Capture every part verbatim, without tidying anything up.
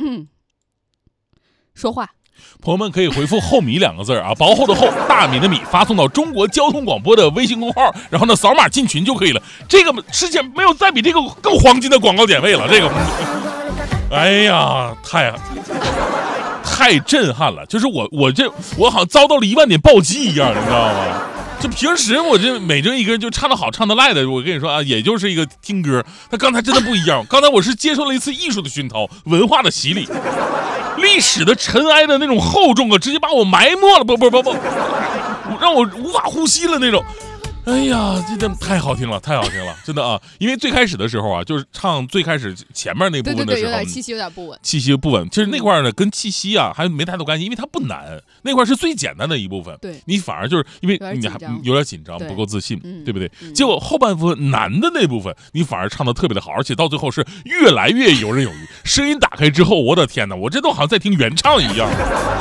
嗯，说话。 朋友们可以回复厚米两个字啊，薄厚的厚，大米的米，发送到中国交通广播的微信公号，然后呢扫码进群就可以了。这个世界没有再比这个更黄金的广告点位了。这个，哎呀，太太震撼了！就是我我这我好像遭到了一万点暴击一样，你知道吗？就平时我这每这一个人就唱得好唱得赖的，我跟你说啊，也就是一个听歌。他刚才真的不一样，刚才我是接受了一次艺术的熏陶，文化的洗礼。历史的尘埃的那种厚重啊，直接把我埋没了，不不不不，让我无法呼吸了那种。哎呀，这真太好听了，太好听了，真的啊！因为最开始的时候啊，就是唱最开始前面那部分的时候， 对对对，有点气息有点不稳， 气息不稳。其实那块呢，跟气息啊还没太多关系，因为它不难，那块是最简单的一部分。 对， 你反而就是因为你还有点紧张，不够自信，对不对？结果后半部分难的那部分，你反而唱的特别的好，而且到最后是越来越游刃有余。声音打开之后，我的天哪，我这都好像在听原唱一样。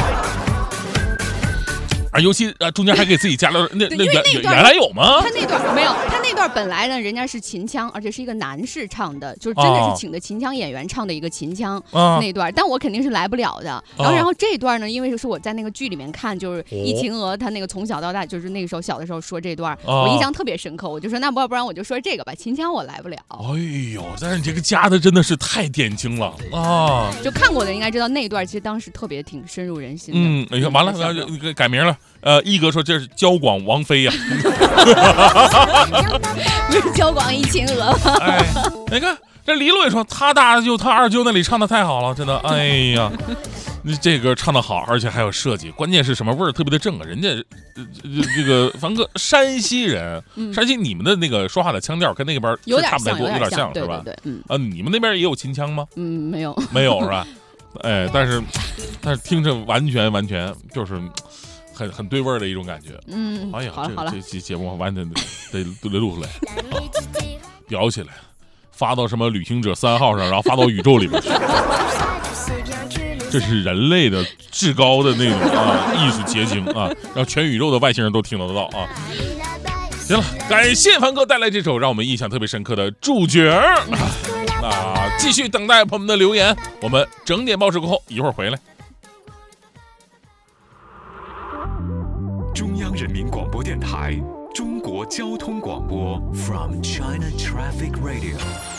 啊，尤其啊，中间还给自己加了那那原原来有吗？ 他那段没有，他那段本来呢，人家是秦腔，而且是一个男士唱的，就是真的是请的秦腔演员唱的一个秦腔、啊、那段，但我肯定是来不了的。然后，然后这段呢，因为是我在那个剧里面看，就是易秦娥她那个从小到大，就是那个时候小的时候说这段，啊、我印象特别深刻。我就说那不不然我就说这个吧，秦腔我来不了。 哎呦，但是你这个加的真的是太点睛了啊！ 就看过的应该知道那段其实当时特别挺深入人心的。 嗯，你看完了，完改名了。呃，一哥说这是交广王菲呀、 啊，不是交广易秦娥吗？ 哎，你看这李璐也说他大舅他二舅那里唱的太好了，真的，哎呀，你这歌唱的好，而且还有设计，关键是什么味儿特别的正啊！人家呃这个凡哥山西人，嗯、山西你们的那个说话的腔调跟那边有点差不太多，有点像， 是吧？ 对对对，嗯啊，你们那边也有秦腔吗？ 嗯，没有， 没有是吧？哎，但是但是听着完全完全就是。很很对味儿的一种感觉， 嗯， 哎呀， 好了好了， 这期节目完全得得录出来，啊、裱起来，发到什么旅行者三号上，然后发到宇宙里面去。这是人类的至高的那种啊艺术结晶啊，让全宇宙的外星人都听得到啊。行了，感谢凡哥带来这首让我们印象特别深刻的主角啊，继续等待朋友们的留言。我们整点报时过后一会儿回来。 中央人民广播电台中国交通广播 From China Traffic Radio